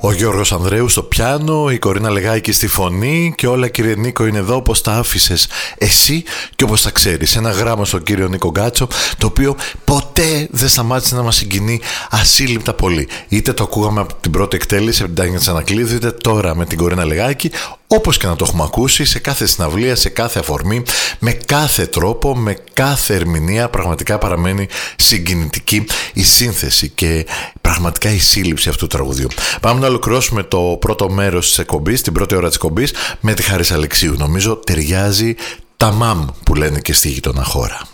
Ο Γιώργος Ανδρέου στο πιάνο, η Κορίνα Λεγάκη στη φωνή και όλα, κύριε Νίκο, είναι εδώ όπως τα άφησες εσύ και όπως τα ξέρεις. Ένα γράμμα στον κύριο Νίκο Γκάτσο, το οποίο ποτέ δεν σταμάτησε να μας συγκινεί ασύλληπτα πολύ. Είτε το ακούγαμε από την πρώτη εκτέλεση από την Τάνια Τσανακλείδου, είτε τώρα με την Κορίνα Λεγάκη. Όπως και να το έχουμε ακούσει, σε κάθε συναυλία, σε κάθε αφορμή, με κάθε τρόπο, με κάθε ερμηνεία, πραγματικά παραμένει συγκινητική η σύνθεση και πραγματικά η σύλληψη αυτού του τραγουδιού. Πάμε να ολοκληρώσουμε το πρώτο μέρος της εκπομπής, την πρώτη ώρα της εκπομπής, με τη Χάρις Αλεξίου. Νομίζω ταιριάζει τα μαμ που λένε και στη γειτονά χώρα.